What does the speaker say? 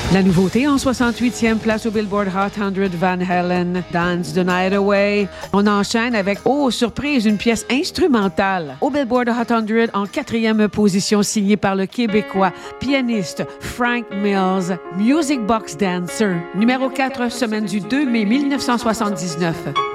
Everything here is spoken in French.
La nouveauté en 68e place au Billboard Hot 100, Van Halen, Dance the Night Away. On enchaîne avec, oh, surprise, une pièce instrumentale. Au Billboard Hot 100, en 4e position, signée par le Québécois pianiste Frank Mills, Music Box Dancer. Numéro 4, semaine du 2 mai 1979.